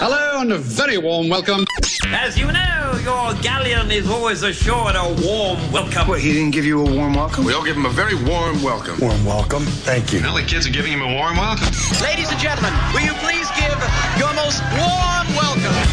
Hello and a very warm welcome. As you know, your galleon is always assured a warm welcome. What, he didn't give you a warm welcome? We all give him a very warm welcome. Warm welcome? Thank you. Now the kids are giving him a warm welcome. Ladies and gentlemen, will you please give your most warm welcome?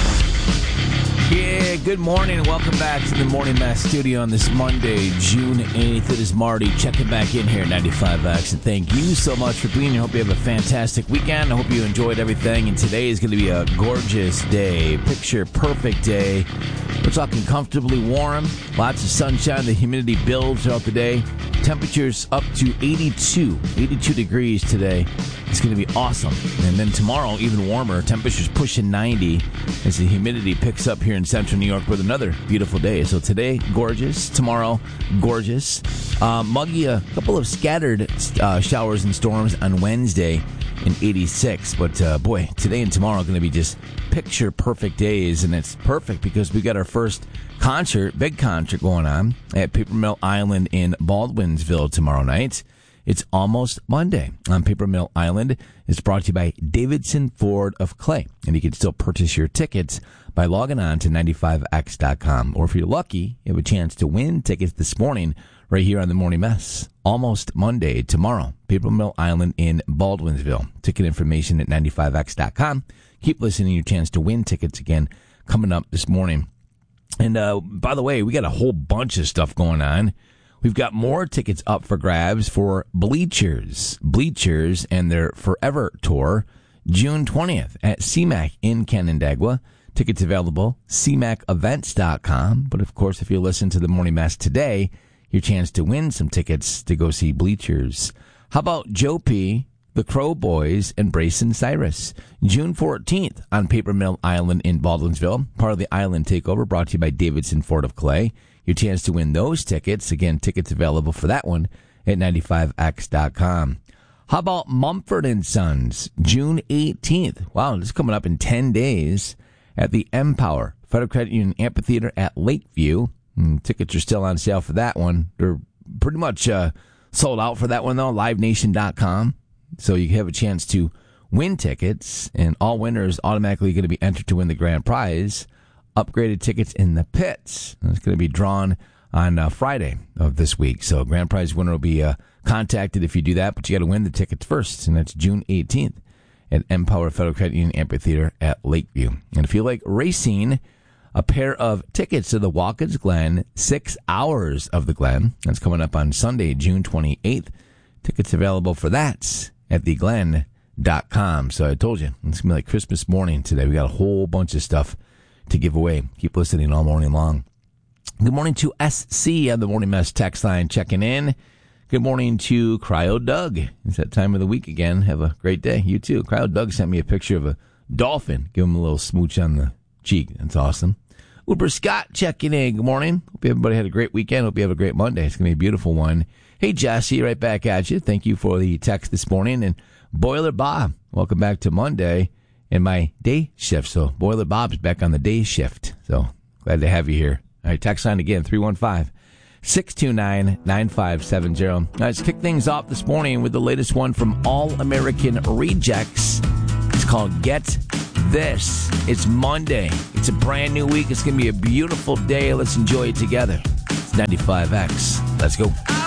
Yeah, good morning and welcome back to the Morning Mass Studio on this Monday, June 8th. It is Marty checking back in here at 95X. And thank you so much for being here. I hope you have a fantastic weekend. I hope you enjoyed everything. And today is going to be a gorgeous day, picture perfect day. We're talking comfortably warm, lots of sunshine. The humidity builds throughout the day. Temperatures up to 82 degrees today. It's going to be awesome. And then tomorrow, even warmer. Temperatures pushing 90 as the humidity picks up here in central New York with another beautiful day. So today, gorgeous. Tomorrow, gorgeous. Muggy, a couple of scattered showers and storms on Wednesday in 86. But boy, today and tomorrow are going to be just picture perfect days. And it's perfect because we got our first concert, big concert going on at Paper Mill Island in Baldwinsville tomorrow night. It's Almost Monday on Paper Mill Island. It's brought to you by Davidson Ford of Clay. And you can still purchase your tickets by logging on to 95x.com. Or if you're lucky, you have a chance to win tickets this morning right here on the Morning Mess. Almost Monday tomorrow, Paper Mill Island in Baldwinsville. Ticket information at 95x.com. Keep listening. Your chance to win tickets again coming up this morning. And by the way, we got a whole bunch of stuff going on. We've got more tickets up for grabs for Bleachers and their Forever Tour, June 20th at CMAC in Canandaigua. Tickets available, cmacevents.com. But of course, if you listen to the Morning Mass today, your chance to win some tickets to go see Bleachers. How about Joe P., the Crow Boys, and Brayson Cyrus? June 14th on Paper Mill Island in Baldwinsville, part of the Island Takeover, brought to you by Davidson Ford of Clay. Your chance to win those tickets. Again, tickets available for that one at 95x.com. How about Mumford & Sons, June 18th? Wow, this is coming up in 10 days at the Empower Federal Credit Union Amphitheater at Lakeview. Tickets are still on sale for that one. They're pretty much sold out for that one, though, livenation.com. So you have a chance to win tickets, and all winners automatically going to be entered to win the grand prize. Upgraded tickets in the pits. It's going to be drawn on Friday of this week. So grand prize winner will be contacted if you do that, but you got to win the tickets first, and that's June 18th at Empower Federal Credit Union Amphitheater at Lakeview. And if you like racing, a pair of tickets to the Watkins Glen, 6 hours of the Glen. That's coming up on Sunday, June 28th. Tickets available for that at theglen.com. So I told you, it's going to be like Christmas morning today. We got a whole bunch of stuff to give away. Keep listening all morning long. Good morning to SC on the Morning Mess text line checking in. Good morning to Cryo Doug. It's that time of the week again. Have a great day. You too. Cryo Doug sent me a picture of a dolphin. Give him a little smooch on the cheek. That's awesome. Uber Scott checking in. Good morning. Hope everybody had a great weekend. Hope you have a great Monday. It's going to be a beautiful one. Hey, Jesse, right back at you. Thank you for the text this morning. And Boiler Bob, welcome back to Monday and my day shift. So Boiler Bob's back on the day shift. So glad to have you here. All right, text line again, 315-629-9570. All right, let's kick things off this morning with the latest one from All American Rejects. It's called Get This. It's Monday. It's a brand new week. It's going to be a beautiful day. Let's enjoy it together. It's 95X. Let's go.